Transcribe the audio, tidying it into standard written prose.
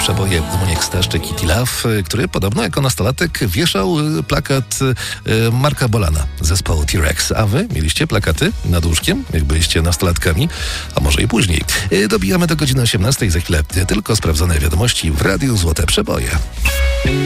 Przeboje Moniek Staszczyk i T-Love, który podobno jako nastolatek wieszał plakat Marka Bolana zespołu T-Rex. A wy mieliście plakaty nad łóżkiem, jak byliście nastolatkami, a może i później. Dobijamy do godziny 18, za chwilę tylko sprawdzone wiadomości w Radiu Złote Przeboje.